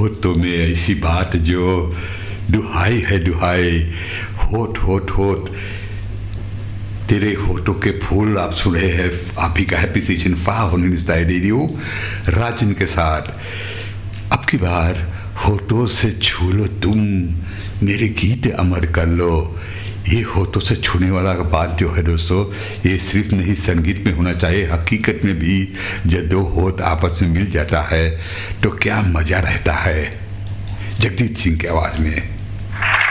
होठों में ऐसी बात जो दुहाई है दुहाई, होठ होठ होठ तेरे होठों के फूल। आप सुन रहे हैं आप ही का हैप्पी सीजन 5 रेडियो राजन के साथ। अब की बार होठों से छू लो तुम, मेरे गीत अमर कर लो। ये होठों से छूने वाला बात जो है दोस्तों, ये सिर्फ नहीं संगीत में होना चाहिए, हकीकत में भी जब दो होठ आपस में मिल जाता है तो क्या मज़ा रहता है। जगजीत सिंह की आवाज़ में।